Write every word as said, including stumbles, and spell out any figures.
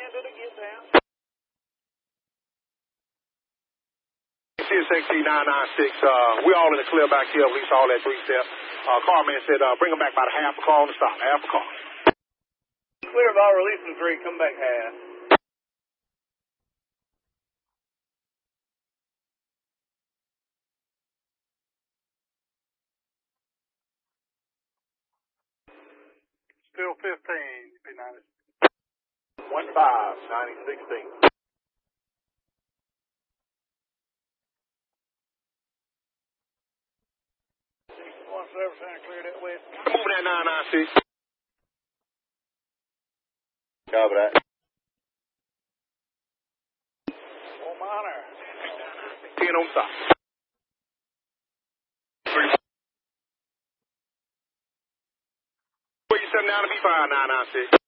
six X T nine nine six, uh, we all in the clear back here, at least all that three step. Uh, Carman said, uh, bring them back about a half a car on the stop, half a car. Clear ball, releasing three, come back half. Still fifteen, P ninety. One five, ninety sixteen. One service center, clear that way. Moving that nine nine six. Copy that. One minor. ten on stop. Where you setting down to be five nine nine six?